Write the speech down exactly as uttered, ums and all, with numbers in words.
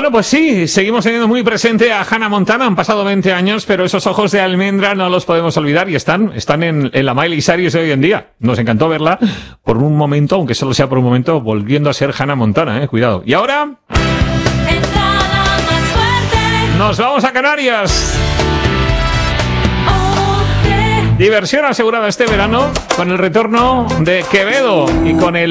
Bueno, pues sí, seguimos teniendo muy presente a Hannah Montana. Han pasado veinte años, pero esos ojos de almendra no los podemos olvidar y están, están en, en la Miley Cyrus de hoy en día. Nos encantó verla por un momento, aunque solo sea por un momento, volviendo a ser Hannah Montana, eh, cuidado. Y ahora nos vamos a Canarias. Diversión asegurada este verano con el retorno de Quevedo y con el